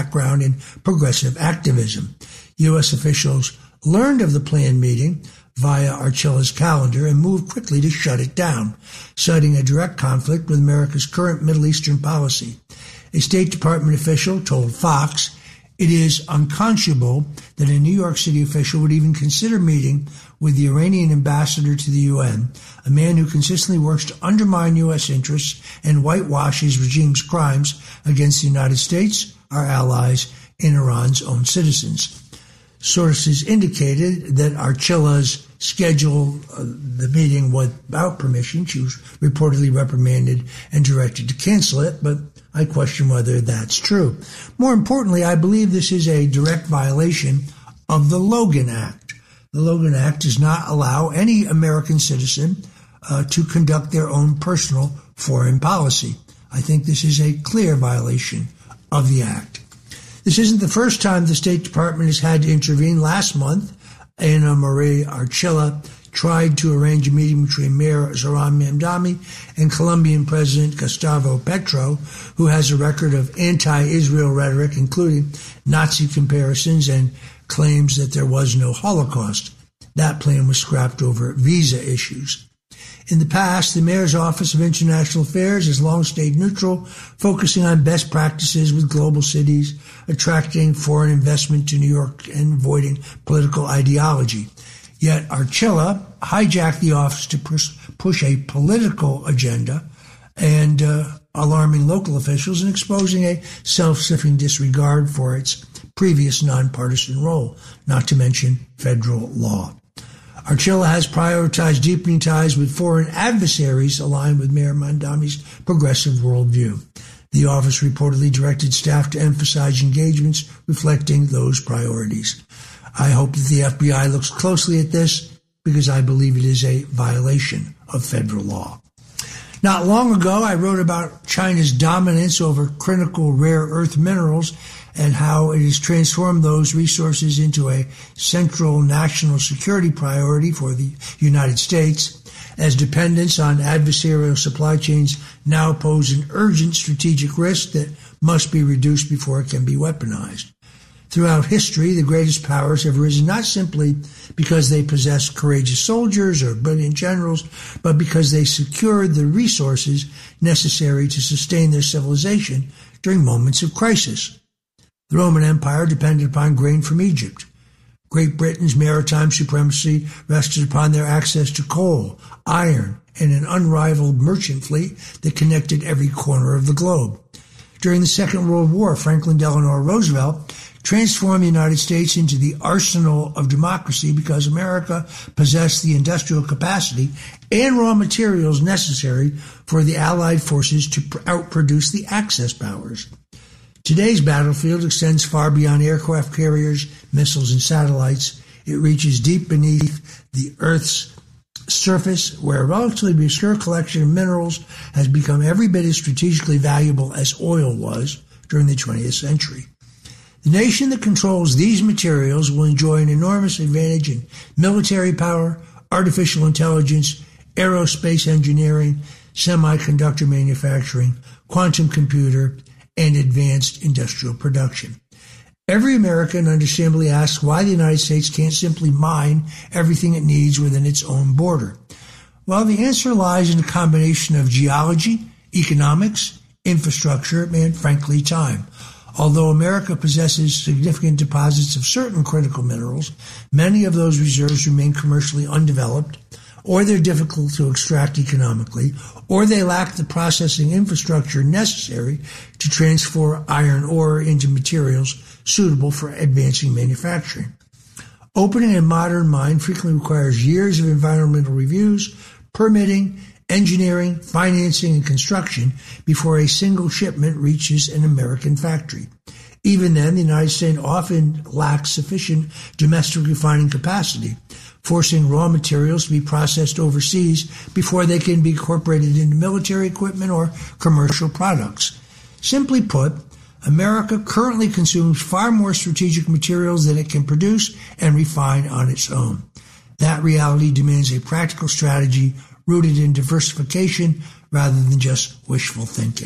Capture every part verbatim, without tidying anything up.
background in progressive activism. U S officials learned of the planned meeting via Archela's calendar and moved quickly to shut it down, citing a direct conflict with America's current Middle Eastern policy. A State Department official told Fox it is unconscionable that a New York City official would even consider meeting with the Iranian ambassador to the U N, a man who consistently works to undermine U S interests and whitewash his regime's crimes against the United States, our allies, and Iran's own citizens. Sources indicated that Archela's schedule uh, the meeting without permission. She was reportedly reprimanded and directed to cancel it, but I question whether that's true. More importantly, I believe this is a direct violation of the Logan Act. The Logan Act does not allow any American citizen uh, to conduct their own personal foreign policy. I think this is a clear violation of the Act. This isn't the first time the State Department has had to intervene. Last month, Ana Maria Archela tried to arrange a meeting between Mayor Zoran Mamdani and Colombian President Gustavo Petro, who has a record of anti-Israel rhetoric, including Nazi comparisons and claims that there was no Holocaust. That plan was scrapped over visa issues. In the past, the Mayor's Office of International Affairs has long stayed neutral, focusing on best practices with global cities, attracting foreign investment to New York and avoiding political ideology. Yet Archela hijacked the office to push, push a political agenda and uh, alarming local officials and exposing a self-serving disregard for its previous nonpartisan role, not to mention federal law. Archela has prioritized deepening ties with foreign adversaries aligned with Mayor Mamdani's progressive worldview. The office reportedly directed staff to emphasize engagements reflecting those priorities. I hope that the F B I looks closely at this because I believe it is a violation of federal law. Not long ago, I wrote about China's dominance over critical rare earth minerals and how it has transformed those resources into a central national security priority for the United States, as dependence on adversarial supply chains now pose an urgent strategic risk that must be reduced before it can be weaponized. Throughout history, the greatest powers have risen not simply because they possessed courageous soldiers or brilliant generals, but because they secured the resources necessary to sustain their civilization during moments of crisis. The Roman Empire depended upon grain from Egypt. Great Britain's maritime supremacy rested upon their access to coal, iron, and an unrivaled merchant fleet that connected every corner of the globe. During the Second World War, Franklin Delano Roosevelt transformed the United States into the arsenal of democracy because America possessed the industrial capacity and raw materials necessary for the Allied forces to outproduce the Axis powers. Today's battlefield extends far beyond aircraft carriers, missiles, and satellites. It reaches deep beneath the Earth's surface, where a relatively obscure collection of minerals has become every bit as strategically valuable as oil was during the twentieth century. The nation that controls these materials will enjoy an enormous advantage in military power, artificial intelligence, aerospace engineering, semiconductor manufacturing, quantum computer, and advanced industrial production. Every American understandably asks why the United States can't simply mine everything it needs within its own border. Well, the answer lies in a combination of geology, economics, infrastructure, and frankly, time. Although America possesses significant deposits of certain critical minerals, many of those reserves remain commercially undeveloped, or they're difficult to extract economically, or they lack the processing infrastructure necessary to transfer iron ore into materials suitable for advancing manufacturing. Opening a modern mine frequently requires years of environmental reviews, permitting, engineering, financing, and construction before a single shipment reaches an American factory. Even then, the United States often lacks sufficient domestic refining capacity, forcing raw materials to be processed overseas before they can be incorporated into military equipment or commercial products. Simply put, America currently consumes far more strategic materials than it can produce and refine on its own. That reality demands a practical strategy rooted in diversification rather than just wishful thinking.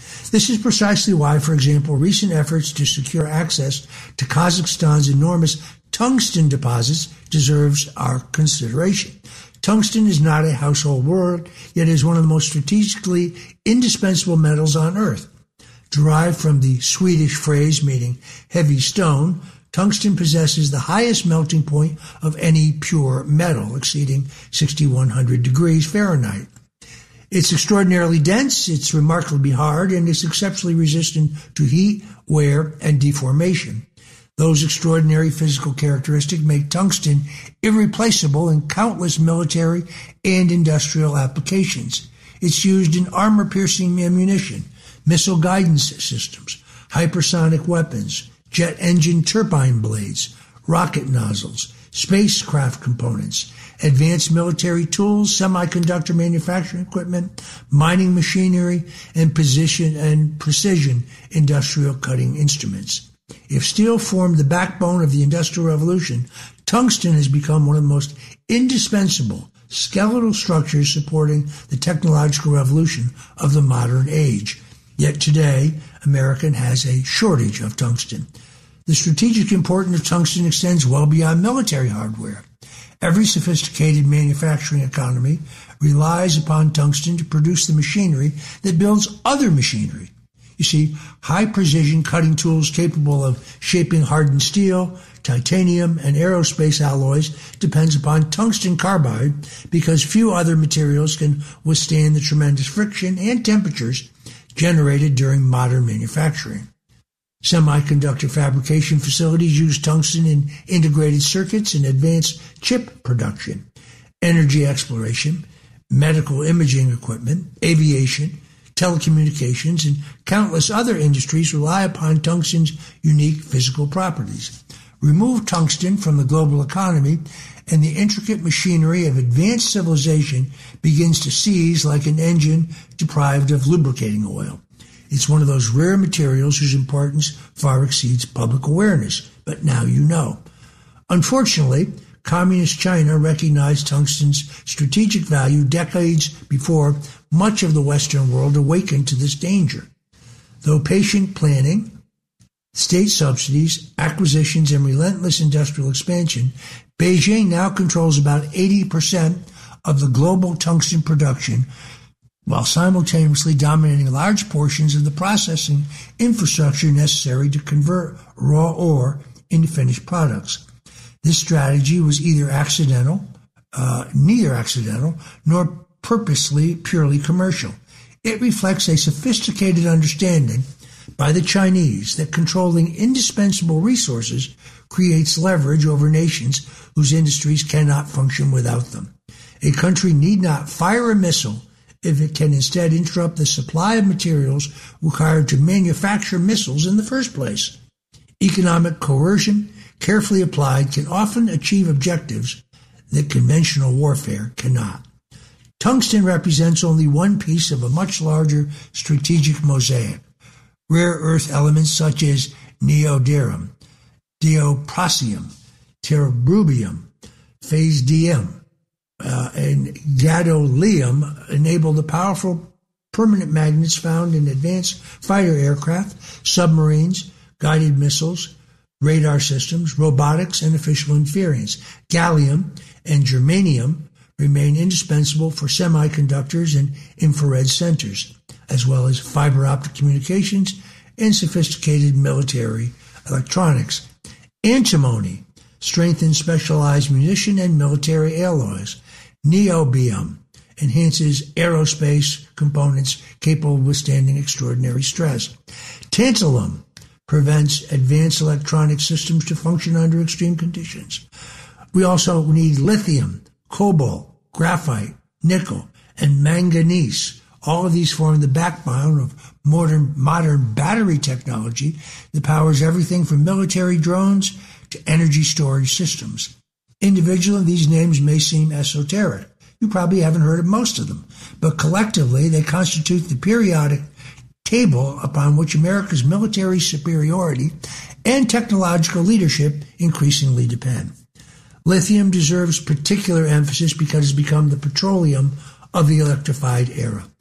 This is precisely why, for example, recent efforts to secure access to Kazakhstan's enormous tungsten deposits deserves our consideration. Tungsten is not a household word, yet is one of the most strategically indispensable metals on Earth. Derived from the Swedish phrase meaning heavy stone, tungsten possesses the highest melting point of any pure metal, exceeding sixty-one hundred degrees Fahrenheit. It's extraordinarily dense, it's remarkably hard, and it's exceptionally resistant to heat, wear, and deformation. Those extraordinary physical characteristics make tungsten irreplaceable in countless military and industrial applications. It's used in armor-piercing ammunition, missile guidance systems, hypersonic weapons, jet engine turbine blades, rocket nozzles, spacecraft components, advanced military tools, semiconductor manufacturing equipment, mining machinery, and precision and precision industrial cutting instruments. If steel formed the backbone of the Industrial Revolution, tungsten has become one of the most indispensable skeletal structures supporting the technological revolution of the modern age. Yet today, America has a shortage of tungsten. The strategic importance of tungsten extends well beyond military hardware. Every sophisticated manufacturing economy relies upon tungsten to produce the machinery that builds other machinery. You see, high-precision cutting tools capable of shaping hardened steel, titanium, and aerospace alloys depends upon tungsten carbide because few other materials can withstand the tremendous friction and temperatures generated during modern manufacturing. Semiconductor fabrication facilities use tungsten in integrated circuits and advanced chip production, energy exploration, medical imaging equipment, aviation, telecommunications, and countless other industries rely upon tungsten's unique physical properties. Remove tungsten from the global economy, and the intricate machinery of advanced civilization begins to seize like an engine deprived of lubricating oil. It's one of those rare materials whose importance far exceeds public awareness, but now you know. Unfortunately, Communist China recognized tungsten's strategic value decades before much of the Western world awakened to this danger. Though patient planning, state subsidies, acquisitions, and relentless industrial expansion, Beijing now controls about eighty percent of the global tungsten production, while simultaneously dominating large portions of the processing infrastructure necessary to convert raw ore into finished products. This strategy was either accidental, uh, neither accidental, nor purposely purely commercial. It reflects a sophisticated understanding by the Chinese that controlling indispensable resources creates leverage over nations whose industries cannot function without them. A country need not fire a missile if it can instead interrupt the supply of materials required to manufacture missiles in the first place. Economic coercion, carefully applied, can often achieve objectives that conventional warfare cannot. Tungsten represents only one piece of a much larger strategic mosaic. Rare earth elements such as neodymium, dioprasium, terbium, phasdium, uh, and gadolinium enable the powerful permanent magnets found in advanced fighter aircraft, submarines, guided missiles, radar systems, robotics, and artificial inference. Gallium and germanium remain indispensable for semiconductors and infrared sensors, as well as fiber optic communications and sophisticated military electronics. Antimony strengthens specialized munition and military alloys. Niobium enhances aerospace components capable of withstanding extraordinary stress. Tantalum prevents advanced electronic systems to function under extreme conditions. We also need lithium, cobalt, graphite, nickel, and manganese. All of these form the backbone of modern, modern battery technology that powers everything from military drones to energy storage systems. Individually, these names may seem esoteric. You probably haven't heard of most of them, but collectively they constitute the periodic table upon which America's military superiority and technological leadership increasingly depend. Lithium deserves particular emphasis because it's become the petroleum of the electrified era.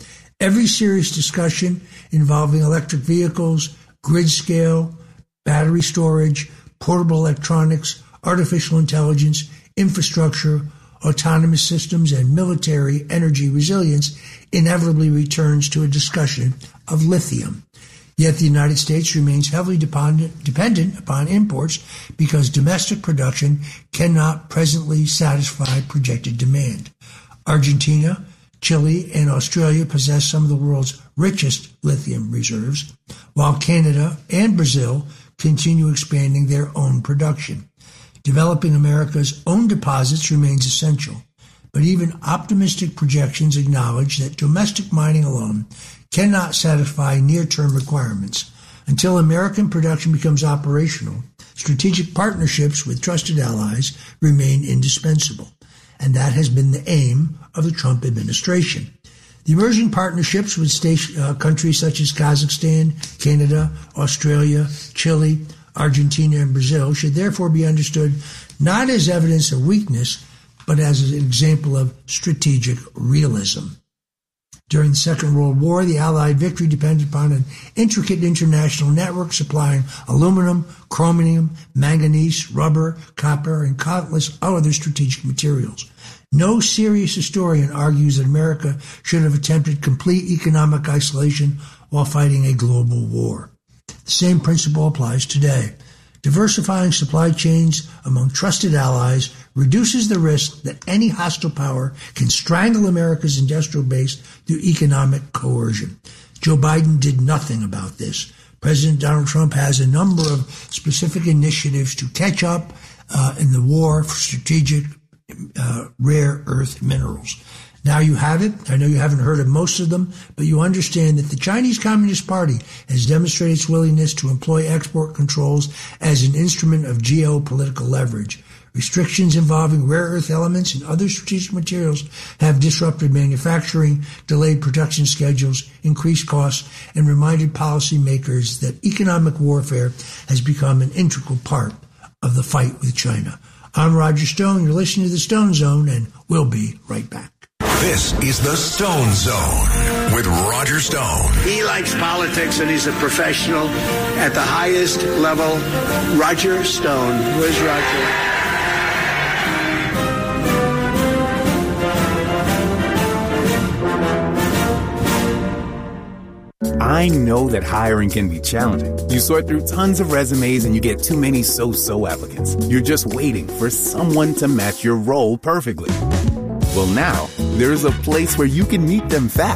Every serious discussion involving electric vehicles, grid scale, battery storage, portable electronics, artificial intelligence, infrastructure, autonomous systems, and military energy resilience inevitably returns to a discussion of lithium. Yet the United States remains heavily dependent, dependent upon imports because domestic production cannot presently satisfy projected demand. Argentina, Chile, and Australia possess some of the world's richest lithium reserves, while Canada and Brazil continue expanding their own production. Developing America's own deposits remains essential, but even optimistic projections acknowledge that domestic mining alone cannot satisfy near-term requirements. Until American production becomes operational, strategic partnerships with trusted allies remain indispensable, and that has been the aim of the Trump administration. The emerging partnerships with state, uh, countries such as Kazakhstan, Canada, Australia, Chile, Argentina, and Brazil should therefore be understood not as evidence of weakness, but as an example of strategic realism. During the Second World War, the Allied victory depended upon an intricate international network supplying aluminum, chromium, manganese, rubber, copper, and countless other strategic materials. No serious historian argues that America should have attempted complete economic isolation while fighting a global war. The same principle applies today. Diversifying supply chains among trusted allies reduces the risk that any hostile power can strangle America's industrial base through economic coercion. Joe Biden did nothing about this. President Donald Trump has a number of specific initiatives to catch up uh, in the war for strategic uh, rare earth minerals. Now you have it. I know you haven't heard of most of them, but you understand that the Chinese Communist Party has demonstrated its willingness to employ export controls as an instrument of geopolitical leverage. Restrictions involving rare earth elements and other strategic materials have disrupted manufacturing, delayed production schedules, increased costs, and reminded policymakers that economic warfare has become an integral part of the fight with China. I'm Roger Stone. You're listening to The Stone Zone, and we'll be right back. This is The Stone Zone with Roger Stone. He likes politics and he's a professional at the highest level. Roger Stone. Where's Roger? I know that hiring can be challenging. You sort through tons of resumes and you get too many so-so applicants. You're just waiting for someone to match your role perfectly. Well, now, there's a place where you can meet them fast.